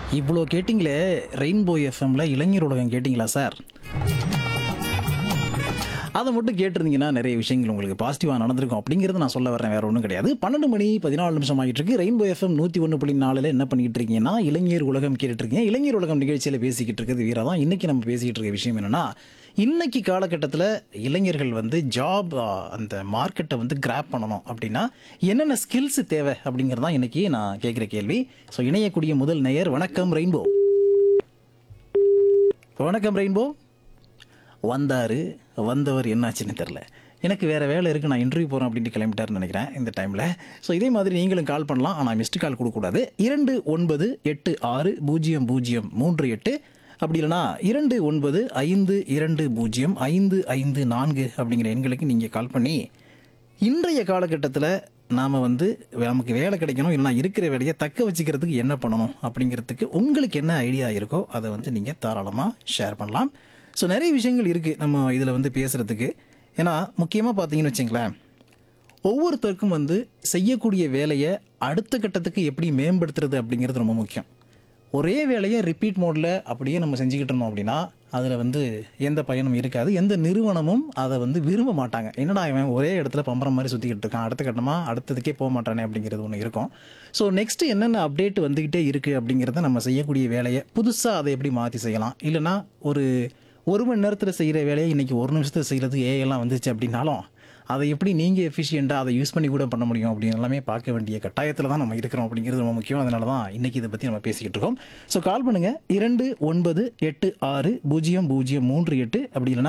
இவ்வளோ கேட்டிங்களே, ரெயின்போ எஃப்எம்ல இளைஞர் உலகம் கேட்டிங்களா சார்? அதை மட்டும் கேட்டிருந்தீங்கன்னா நிறைய விஷயங்கள் உங்களுக்கு பாசிட்டிவாக நடந்திருக்கும் அப்படிங்கிறத நான் சொல்ல வரேன், வேற ஒன்றும் கிடையாது. 12 மணி 14 நிமிஷம் ஆகிட்டு இருக்கு. ரெயின்போ எஃப்எம் 101.4 என்ன பண்ணிட்டு இருக்கீங்கன்னா, இளைஞர் உலகம் கேட்டுட்டு இருக்கீங்க. இளைஞர் உலகம் நிகழ்ச்சியில் பேசிக்கிட்டு இருக்குது வீரா தான். இன்னைக்கு நம்ம பேசிக்கிட்டு இருக்க விஷயம் என்னன்னா, இன்னைக்கு காலகட்டத்தில் இளைஞர்கள் வந்து ஜாப் அந்த மார்க்கெட்டை வந்து கிராப் பண்ணணும் அப்படின்னா என்னென்ன ஸ்கில்ஸ் தேவை அப்படிங்கிறதான் இன்னைக்கு நான் கேட்குற கேள்வி. ஸோ இணையக்கூடிய முதல் நேயர், வணக்கம் ரெயின்போ. வணக்கம் ரெயின்போ. வந்தவர் என்னாச்சுன்னு தெரில. எனக்கு வேறு வேலை இருக்குது, நான் இன்டர்வியூ போகிறேன் அப்படின்ட்டு கிளம்பிட்டாருன்னு நினைக்கிறேன் இந்த டைமில். ஸோ இதே மாதிரி நீங்களும் கால் பண்ணலாம், ஆனால் மிஸ்டு கால் கொடுக்கக்கூடாது. 29860038 அப்படி இல்லைனா 2952055554 அப்படிங்கிற எண்களுக்கு நீங்கள் கால் பண்ணி இன்றைய காலகட்டத்தில் நாம் வந்து நமக்கு வேலை கிடைக்கணும், இல்லைனா இருக்கிற வேலையை தக்க வச்சுக்கிறதுக்கு என்ன பண்ணணும் அப்படிங்கிறதுக்கு உங்களுக்கு என்ன ஐடியா இருக்கோ அதை வந்து நீங்கள் தாராளமாக ஷேர் பண்ணலாம். ஸோ நிறைய விஷயங்கள் இருக்குது நம்ம இதில் வந்து பேசுகிறதுக்கு. ஏன்னா முக்கியமாக பார்த்தீங்கன்னு வச்சுங்களேன், ஒவ்வொருத்தருக்கும் வந்து செய்யக்கூடிய வேலையை அடுத்த கட்டத்துக்கு எப்படி மேம்படுத்துறது அப்படிங்கிறது ரொம்ப முக்கியம். ஒரே வேலையை ரிப்பீட் மோடில் அப்படியே நம்ம செஞ்சுக்கிட்டு இருந்தோம் அப்படின்னா அதில் வந்து எந்த பயனும் இருக்காது. எந்த நிறுவனமும் அதை வந்து விரும்ப மாட்டாங்க. என்னடா இவன் ஒரே இடத்துல பம்பரம் மாதிரி சுற்றிக்கிட்டு இருக்கான், அடுத்த கட்டமாக அடுத்ததுக்கே போக மாட்டானே அப்படிங்கிறது ஒன்று இருக்கும். ஸோ நெக்ஸ்ட்டு என்னென்ன அப்டேட் வந்துக்கிட்டே இருக்குது அப்படிங்கிறத நம்ம செய்யக்கூடிய வேலையை புதுசாக அதை எப்படி மாற்றி செய்யலாம். இல்லைனா ஒரு மணி நேரத்தில் செய்கிற வேலையை இன்றைக்கி ஒரு நிமிஷத்தில் செய்கிறது ஏஎல்லாம் வந்துச்சு அப்படின்னாலும் அதை எப்படி நீங்கள் எஃபிஷியண்ட்டாக அதை யூஸ் பண்ணி கூட பண்ண முடியும் அப்படின்னு எல்லாமே பார்க்க வேண்டிய கட்டாயத்தில் தான் நம்ம இருக்கிறோம் அப்படிங்கிறது ரொம்ப முக்கியம். அதனால தான் இன்றைக்கி இதை பற்றி நம்ம பேசிக்கிட்டு இருக்கோம். ஸோ கால் பண்ணுங்கள் 29860038 அப்படி இல்லைனா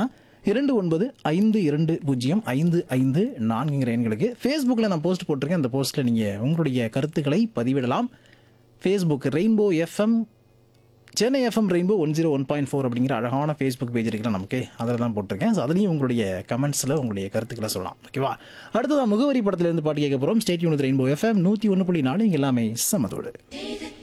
2952055554 எண்களுக்கு. ஃபேஸ்புக்கில் நான் போஸ்ட் போட்டிருக்கேன். அந்த போஸ்ட்டில் நீங்கள் உங்களுடைய கருத்துக்களை பதிவிடலாம். Facebook rainbow FM Chennai FM rainbow 101.4 அப்படிங்கிற அழகான ஃபேஸ்புக் பேஜ் இருக்கிற நமக்கு அதில் தான் போட்டிருக்கேன். ஸோ அதுலேயும் உங்களுடைய கமெண்ட்ஸில் உங்களுடைய கருத்துக்களை சொல்லலாம். ஓகேவா? அடுத்ததான் முகவரி படத்துலேருந்து பாட்டு கேட்க போகிறோம். ஸ்டேட் யூனிட் ரெயின்போ எஃப்எம் 101.4 இங்கே எல்லாமே சமத்தோடு.